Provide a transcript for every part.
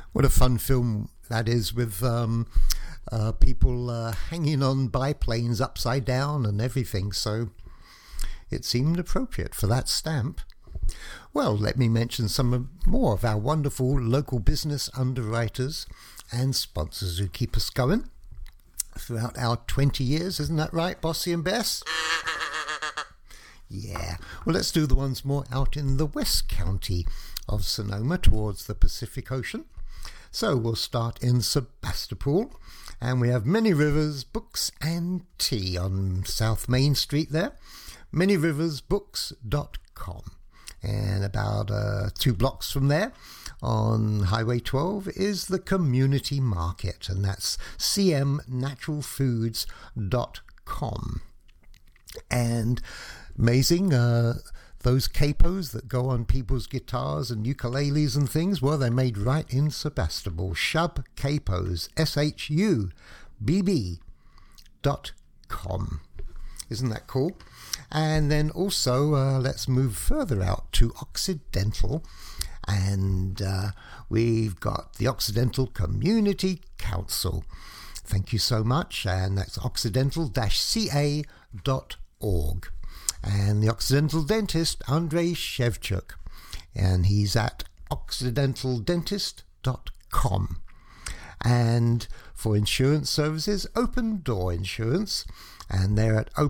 What a fun film that is, with people hanging on biplanes upside down and everything, so it seemed appropriate for that stamp. Well, let me mention more of our wonderful local business underwriters and sponsors who keep us going throughout our 20 years. Isn't that right, Bossy and Bess? Yeah. Well, let's do the ones more out in the West County of Sonoma towards the Pacific Ocean. So we'll start in Sebastopol, and we have Many Rivers Books and Tea on South Main Street there. ManyRiversBooks.com. And about 2 blocks from there on Highway 12 is the Community Market, and that's cmnaturalfoods.com. And amazing, those capos that go on people's guitars and ukuleles and things, well, they're made right in Sebastopol. Shub Capos, SHUBB.com. Isn't that cool? And then also, let's move further out to Occidental, and we've got the Occidental Community Council. Thank you so much, and that's occidental-ca.org. And the Occidental Dentist, Andrei Shevchuk, and he's at occidentaldentist.com. And for insurance services, Open Door Insurance, and they're at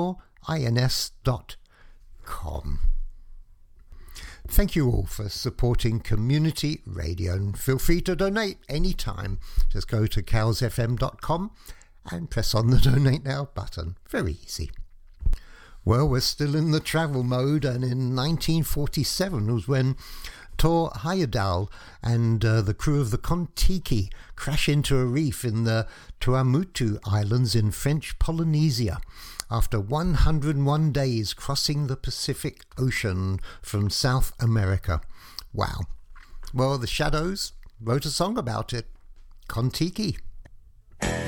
opendorins.com. Thank you all for supporting community radio, and feel free to donate anytime. Just go to cowsfm.com and press on the Donate Now button. Very easy. Well, we're still in the travel mode, and in 1947 was when Tor Heyerdahl and the crew of the Kon-Tiki crash into a reef in the Tuamotu Islands in French Polynesia after 101 days crossing the Pacific Ocean from South America. Wow. Well, the Shadows wrote a song about it. Kon-Tiki.